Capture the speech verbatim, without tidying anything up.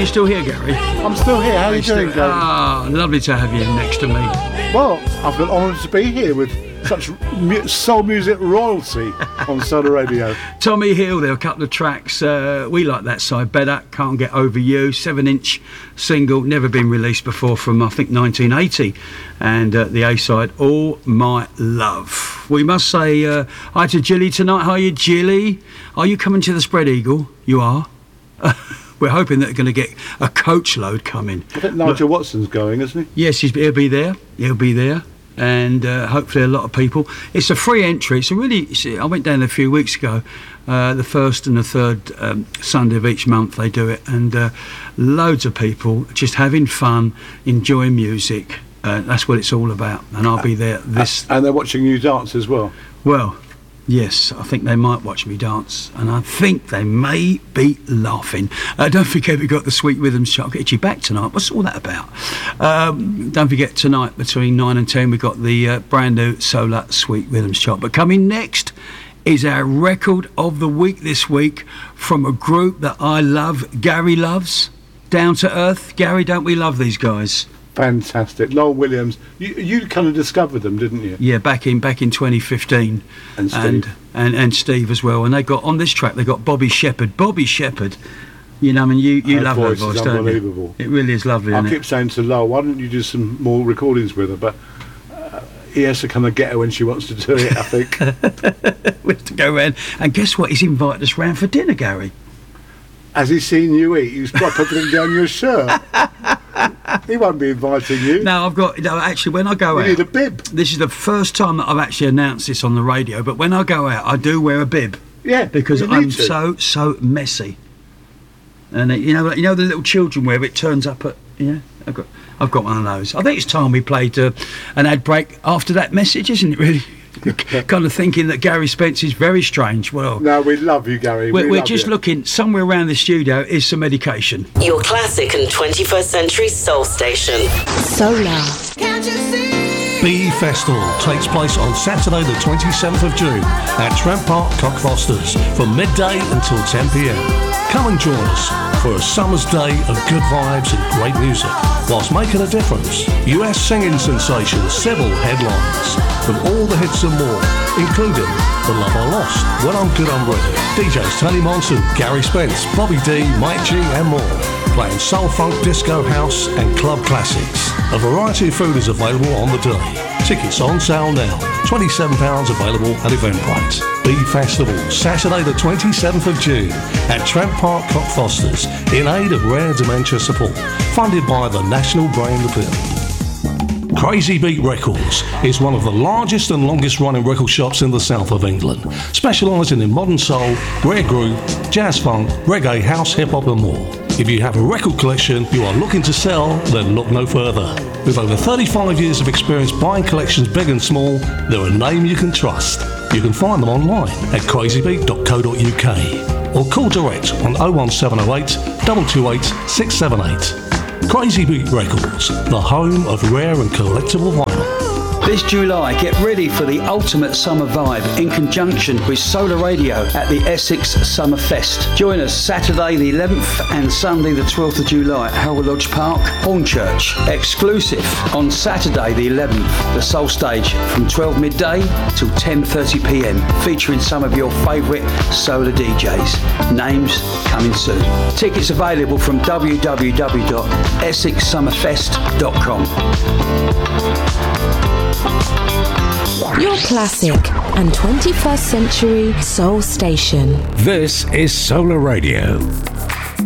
you still here, Gary? I'm still here. How are you doing, Gary? Ah, lovely to have you next to me. Well, I've been honoured to be here with such mu- soul music royalty on Solar Radio. Tommy Hill, there are a couple of tracks. Uh, we like that side better. Can't Get Over You, seven-inch single, never been released before, from I think nineteen eighty. And uh, the A side, All My Love. We must say uh, hi to Jilly tonight. How are you, Jilly? Are you coming to the Spread Eagle? You are. We're hoping that they're going to get a coach load coming. I think Nigel but, Watson's going, isn't he? Yes, he's, he'll be there. He'll be there. And uh, hopefully a lot of people. It's a free entry. It's a really. See, I went down there a few weeks ago. Uh, the first and the third um, Sunday of each month they do it, and uh, loads of people just having fun, enjoying music. Uh, that's what it's all about. And I'll be there. This and they're watching you dance as well. Well, yes, I think they might watch me dance, and I think they may be laughing. Uh, don't forget we've got the Sweet Rhythms Chart. I'll get you back tonight. What's all that about? Um, don't forget tonight between nine and ten we've got the uh, brand new Solar Sweet Rhythms Chart. But coming next is our record of the week this week from a group that I love, Gary loves, Down to Earth. Gary, don't we love these guys? Fantastic. Lowell Williams, you, you kind of discovered them, didn't you? Yeah, back in back in twenty fifteen. And Steve. And, and, and Steve as well. And they got, on this track, they got Bobby Shepherd. Bobby Shepherd, you know, I mean, you, you her love voice her voice, is don't unbelievable. you? It really is lovely, I isn't keep it? saying to Lowell, why don't you do some more recordings with her? But uh, he has to come and get her when she wants to do it, I think. We have to go round. And guess what? He's invited us round for dinner, Gary. Has he seen you eat? He's got putting down your shirt. He won't be inviting you. No, I've got, no, actually, when I go you out... need a bib. This is the first time that I've actually announced this on the radio, but when I go out, I do wear a bib. Yeah, because you need I'm to. so, so messy. And, uh, you know, you know the little children wear, it turns up at... Yeah, I've got, I've got one of those. I think it's time we played uh, an ad break after that message, isn't it, really? Kind of thinking that Gary Spence is very strange. Well, no, we love you, Gary. We're, we we're love just you. looking somewhere around the studio is some medication. Your classic and twenty-first century soul station. Solar. Can't you see? Bee Festival takes place on Saturday the twenty-seventh of June at Trent Park Cockfosters from midday until ten p.m. Come and join us for a summer's day of good vibes and great music whilst making a difference. U S singing sensations, Sybil headlines with all the hits and more, including The Love I Lost, When I'm Good I'm Ready, D Js Tony Monson, Gary Spence, Bobby D, Mike G and more, playing soul, funk, disco, house and club classics. A variety of food is available on the day. Tickets on sale now. twenty-seven pounds available at Eventbrite. Bee Festival, Saturday the twenty-seventh of June at Trent Park Cockfosters in aid of rare dementia support. Funded by the National Brain Appeal. Crazy Beat Records is one of the largest and longest running record shops in the south of England, specialising in modern soul, rare groove, jazz funk, reggae, house, hip hop and more. If you have a record collection you are looking to sell, then look no further. With over thirty-five years of experience buying collections big and small, they're a name you can trust. You can find them online at crazy beat dot co dot u k or call direct on oh one seven oh eight, two two eight, six seven eight. Crazy Beat Records, the home of rare and collectible vinyl. This July, get ready for the ultimate summer vibe in conjunction with Solar Radio at the Essex Summer Fest. Join us Saturday the eleventh and Sunday the twelfth of July at Howell Lodge Park, Hornchurch. Exclusive on Saturday the eleventh, the Soul Stage from twelve midday till ten thirty p.m, featuring some of your favourite Solar D Js. Names coming soon. Tickets available from w w w dot essex summer fest dot com. Your classic and twenty-first century soul station. This is Solar Radio.